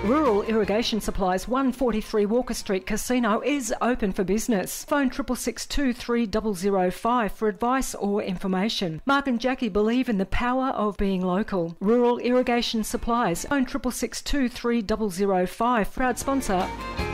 Rural Irrigation Supplies 143 Walker Street Casino is open for business. Phone 666 for advice or information. Mark and Jackie believe in the power of being local. Rural Irrigation Supplies. Phone 666 Proud sponsor